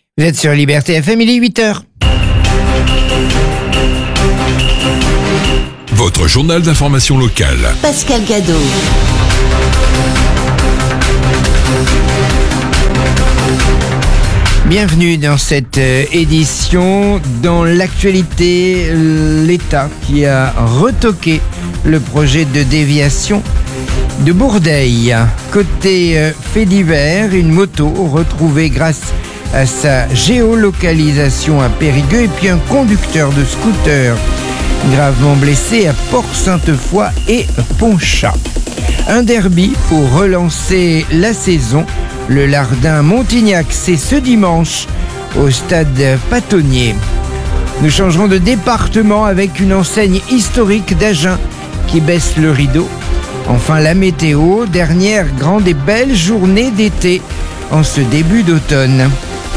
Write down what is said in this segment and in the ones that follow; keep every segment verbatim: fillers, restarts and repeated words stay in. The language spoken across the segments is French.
Vous êtes sur Liberté F M, il est huit heures. Votre journal d'information locale. Pascal Gadot. Bienvenue dans cette édition. Dans l'actualité, l'État qui a retoqué le projet de déviation de Bourdeil. Côté fait divers, une moto retrouvée grâce à sa géolocalisation à Périgueux et puis un conducteur de scooter gravement blessé à Port-Sainte-Foy et Ponchat. Un derby pour relancer la saison. Le Lardin-Montignac, c'est ce dimanche au stade Patonnier. Nous changerons de département avec une enseigne historique d'Agen qui baisse le rideau. Enfin, la météo, dernière grande et belle journée d'été en ce début d'automne.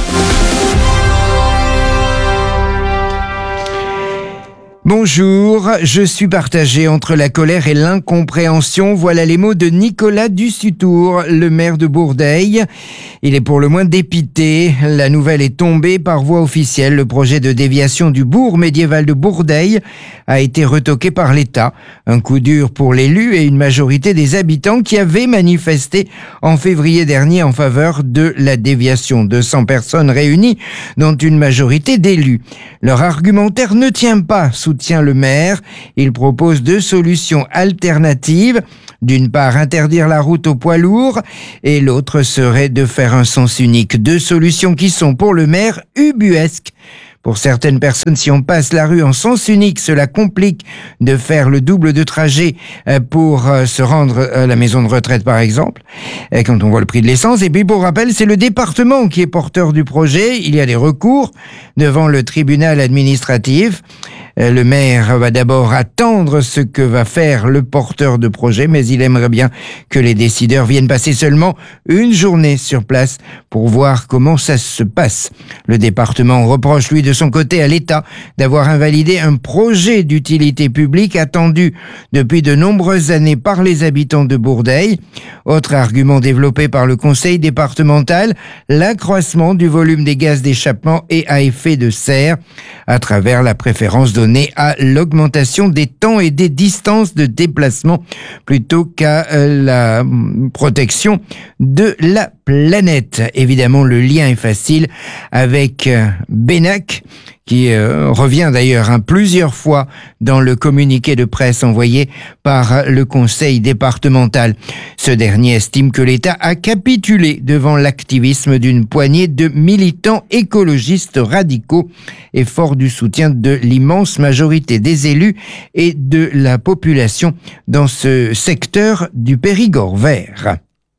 Bonjour, je suis partagé entre la colère et l'incompréhension. Voilà les mots de Nicolas Dussutour, le maire de Bourdeil. Il est pour le moins dépité. La nouvelle est tombée par voie officielle. Le projet de déviation du bourg médiéval de Bourdeil a été retoqué par l'État. Un coup dur pour l'élu et une majorité des habitants qui avaient manifesté en février dernier en faveur de la déviation. deux cents personnes réunies, dont une majorité d'élus. Leur argumentaire ne tient pas, soutient le maire. Il propose deux solutions alternatives. D'une part, interdire la route aux poids lourds et l'autre serait de faire un sens unique. Deux solutions qui sont pour le maire ubuesques. Pour certaines personnes, si on passe la rue en sens unique, cela complique de faire le double de trajet pour se rendre à la maison de retraite, par exemple, quand on voit le prix de l'essence. Et puis, pour rappel, c'est le département qui est porteur du projet. Il y a des recours devant le tribunal administratif. Le maire va d'abord attendre ce que va faire le porteur de projet, mais il aimerait bien que les décideurs viennent passer seulement une journée sur place pour voir comment ça se passe. Le département reproche, lui, de son côté, à l'État d'avoir invalidé un projet d'utilité publique attendu depuis de nombreuses années par les habitants de Bourdeil. Autre argument développé par le conseil départemental, l'accroissement du volume des gaz d'échappement et à effet de serre à travers la préférence donnée à l'augmentation des temps et des distances de déplacement plutôt qu'à euh, la protection de la planète. Évidemment, le lien est facile avec euh, Benac, qui euh, revient d'ailleurs hein, plusieurs fois dans le communiqué de presse envoyé par le conseil départemental. Ce dernier estime que l'État a capitulé devant l'activisme d'une poignée de militants écologistes radicaux et fort du soutien de l'immense majorité des élus et de la population dans ce secteur du Périgord vert.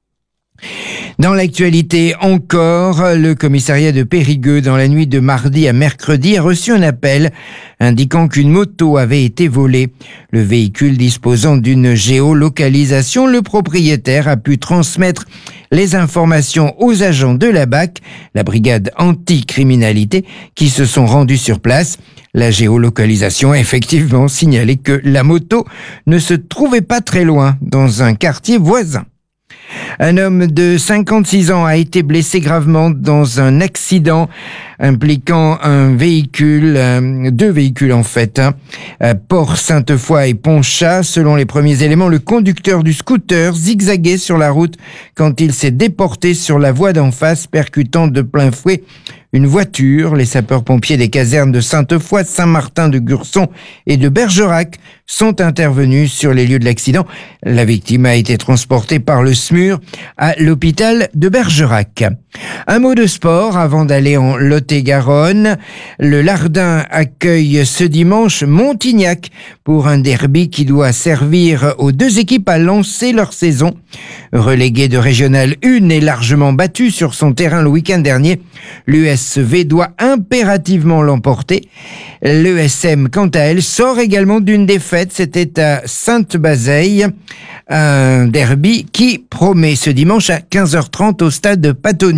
Dans l'actualité encore, le commissariat de Périgueux, dans la nuit de mardi à mercredi, a reçu un appel indiquant qu'une moto avait été volée. Le véhicule disposant d'une géolocalisation, le propriétaire a pu transmettre les informations aux agents de la B A C, la brigade anticriminalité, qui se sont rendus sur place. La géolocalisation a effectivement signalé que la moto ne se trouvait pas très loin, dans un quartier voisin. Un homme de cinquante-six ans a été blessé gravement dans un accident impliquant un véhicule, euh, deux véhicules en fait, hein, à Port-Sainte-Foy et Ponchat. Selon les premiers éléments, le conducteur du scooter zigzaguait sur la route quand il s'est déporté sur la voie d'en face, percutant de plein fouet une voiture. Les sapeurs-pompiers des casernes de Sainte-Foy, Saint-Martin de Gurson et de Bergerac sont intervenus sur les lieux de l'accident. La victime a été transportée par le S M U R à l'hôpital de Bergerac. Un mot de sport avant d'aller en Lot-et-Garonne. Le Lardin accueille ce dimanche Montignac pour un derby qui doit servir aux deux équipes à lancer leur saison. Relégué de Régional un et largement battu sur son terrain le week-end dernier, l'U S V doit impérativement l'emporter. L'E S M, quant à elle, sort également d'une défaite. C'était à Sainte-Bazeille. Un derby qui promet ce dimanche à quinze heures trente au stade Patonnier.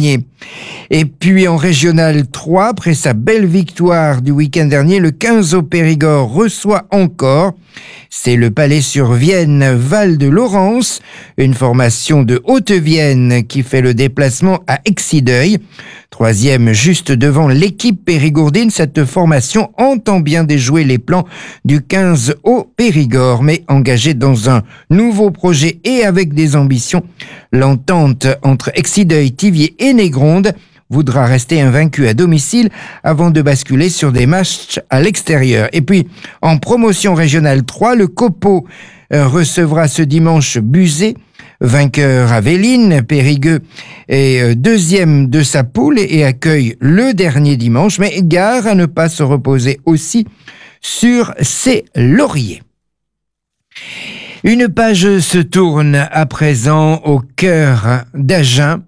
dernier. Et puis en Régional trois, après sa belle victoire du week-end dernier, le quinze au Périgord reçoit encore. C'est le Palais-sur-Vienne-Val de Laurence, une formation de Haute-Vienne qui fait le déplacement à Exideuil. Troisième juste devant l'équipe périgourdine, cette formation entend bien déjouer les plans du quinze au Périgord, mais engagée dans un nouveau projet et avec des ambitions. L'entente entre Exideuil, Thiviers et Négronde voudra rester invaincu à domicile avant de basculer sur des matchs à l'extérieur. Et puis, en promotion régionale trois, le Copeau euh, recevra ce dimanche Buzet, vainqueur à Véline. Périgueux est euh, deuxième de sa poule et, et accueille le dernier dimanche, mais gare à ne pas se reposer aussi sur ses lauriers. Une page se tourne à présent au cœur d'Agen.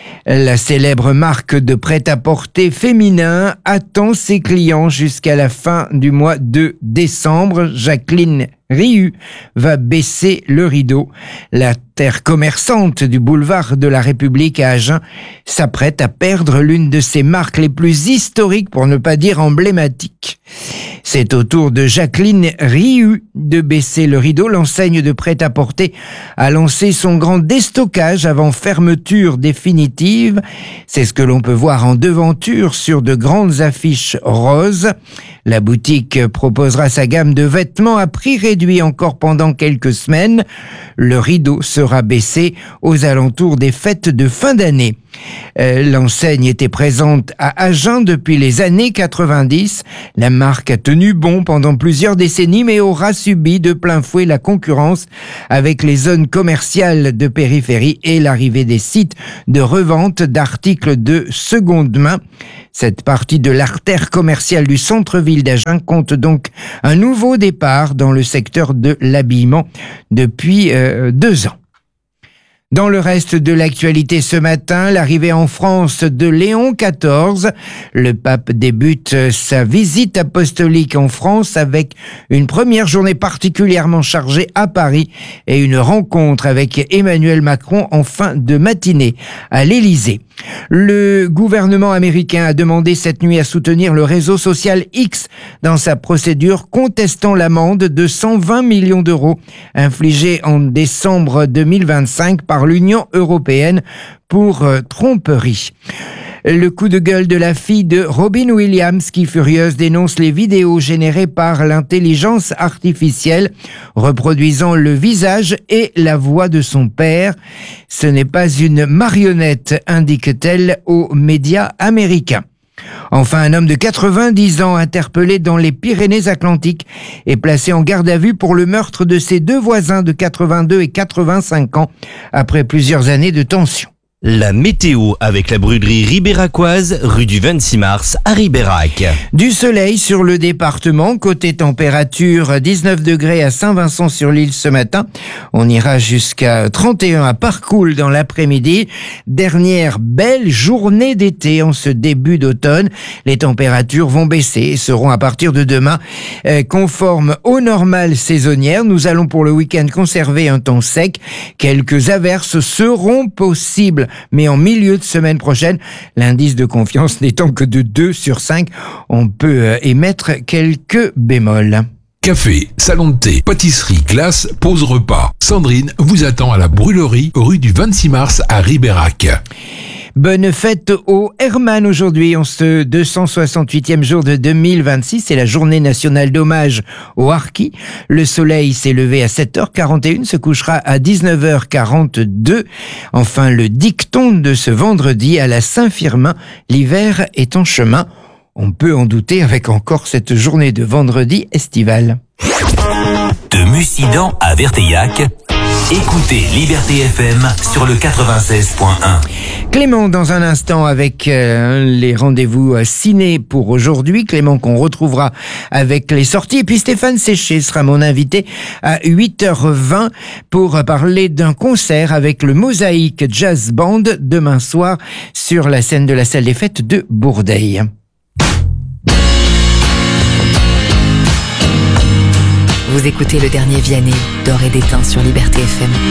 La célèbre marque de prêt-à-porter féminin attend ses clients jusqu'à la fin du mois de décembre. Jacqueline Riu va baisser le rideau. La terre commerçante du boulevard de la République à Agen s'apprête à perdre l'une de ses marques les plus historiques, pour ne pas dire emblématiques. C'est au tour de Jacqueline Riu de baisser le rideau. L'enseigne de prêt-à-porter a lancé son grand déstockage avant fermeture définitive. C'est ce que l'on peut voir en devanture sur de grandes affiches roses. La boutique proposera sa gamme de vêtements à prix réduit encore pendant quelques semaines. Le rideau sera baissé aux alentours des fêtes de fin d'année. Euh, l'enseigne était présente à Agen depuis les années quatre-vingt-dix. La marque a tenu bon pendant plusieurs décennies, mais aura subi de plein fouet la concurrence avec les zones commerciales de périphérie et l'arrivée des sites de revente d'articles de seconde main. Cette partie de l'artère commerciale du centre-ville d'Agen compte donc un nouveau départ dans le secteur de l'habillement depuis euh, deux ans. Dans le reste de l'actualité ce matin, l'arrivée en France de Léon quatorze. Le pape débute sa visite apostolique en France avec une première journée particulièrement chargée à Paris et une rencontre avec Emmanuel Macron en fin de matinée à l'Élysée. Le gouvernement américain a demandé cette nuit à soutenir le réseau social X dans sa procédure contestant l'amende de cent vingt millions d'euros infligée en décembre deux mille vingt-cinq par l'Union européenne pour euh, tromperie. Le coup de gueule de la fille de Robin Williams qui, furieuse, dénonce les vidéos générées par l'intelligence artificielle reproduisant le visage et la voix de son père. Ce n'est pas une marionnette, indique-t-elle aux médias américains. Enfin, un homme de quatre-vingt-dix ans interpellé dans les Pyrénées-Atlantiques est placé en garde à vue pour le meurtre de ses deux voisins de quatre-vingt-deux et quatre-vingt-cinq ans après plusieurs années de tension. La météo avec la brûlerie ribéracoise, rue du vingt-six mars à Ribérac. Du soleil sur le département, côté température, dix-neuf degrés à Saint-Vincent-sur-l'Île ce matin. On ira jusqu'à trente et un à Parcoul dans l'après-midi. Dernière belle journée d'été en ce début d'automne. Les températures vont baisser et seront à partir de demain euh, conformes aux normales saisonnières. Nous allons pour le week-end conserver un temps sec. Quelques averses seront possibles, mais en milieu de semaine prochaine, l'indice de confiance n'étant que de deux sur cinq, on peut émettre quelques bémols. Café, salon de thé, pâtisserie, glace, pause repas. Sandrine vous attend à la brûlerie, rue du vingt-six mars à Ribérac. Bonne fête au Hermann aujourd'hui, en ce deux cent soixante-huitième jour de deux mille vingt-six. C'est la journée nationale d'hommage aux harkis. Le soleil s'est levé à sept heures quarante et une, se couchera à dix-neuf heures quarante-deux. Enfin, le dicton de ce vendredi à la Saint-Firmin, l'hiver est en chemin. On peut en douter avec encore cette journée de vendredi estivale. De Mussidan à Verteillac, écoutez Liberté F M sur le quatre-vingt-seize point un. Clément dans un instant avec euh, les rendez-vous euh, ciné pour aujourd'hui. Clément qu'on retrouvera avec les sorties. Et puis Stéphane Séché sera mon invité à huit heures vingt pour parler d'un concert avec le Mosaïque Jazz Band demain soir sur la scène de la salle des fêtes de Bourdeil. Vous écoutez le dernier Vianney d'Or et d'Étain sur Liberté F M.